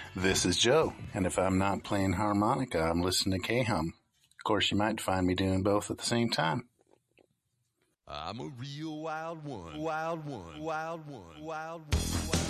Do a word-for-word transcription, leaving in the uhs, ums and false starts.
This is Joe, and if I'm not playing harmonica, I'm listening to K-Hum. Of course, you might find me doing both at the same time. I'm a real wild one, wild one, wild one, wild one, wild one.